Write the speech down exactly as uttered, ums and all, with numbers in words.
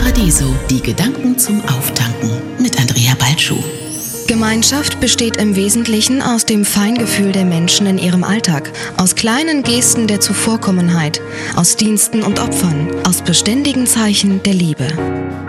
Paradiso, die Gedanken zum Auftanken mit Andrea Balschuh. Gemeinschaft besteht im Wesentlichen aus dem Feingefühl der Menschen in ihrem Alltag, aus kleinen Gesten der Zuvorkommenheit, aus Diensten und Opfern, aus beständigen Zeichen der Liebe.